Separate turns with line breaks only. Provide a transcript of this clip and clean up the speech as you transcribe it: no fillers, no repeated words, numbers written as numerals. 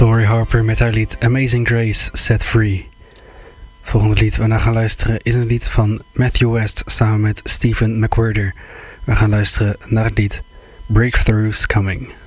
Tori Harper met haar lied Amazing Grace Set Free. Het volgende lied waar we naar gaan luisteren is een lied van Matthew West samen met Stephen McWhirter. We gaan luisteren naar het lied Breakthroughs Coming.